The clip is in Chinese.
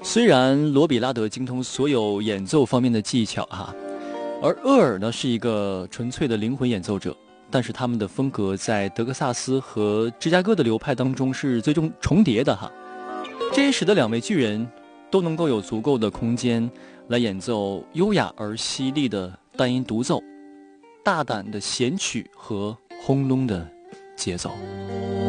虽然罗比拉德精通所有演奏方面的技巧而厄尔呢是一个纯粹的灵魂演奏者，但是他们的风格在德克萨斯和芝加哥的流派当中是最终重叠的这也使得两位巨人都能够有足够的空间来演奏优雅而犀利的单音独奏，大胆的弦曲和轰隆的节奏。